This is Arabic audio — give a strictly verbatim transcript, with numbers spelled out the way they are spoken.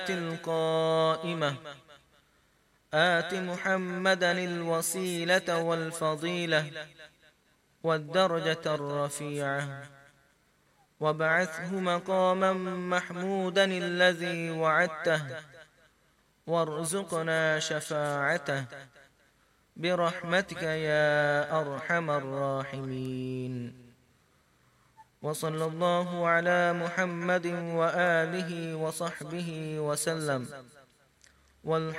القائمة آت محمدا الوسيلة والفضيلة والدرجة الرفيعة وابعثه مقاما محمودا الذي وعدته وارزقنا شفاعته برحمتك يا أرحم الراحمين. وصلى الله على محمد وآله وصحبه وسلم. والحمد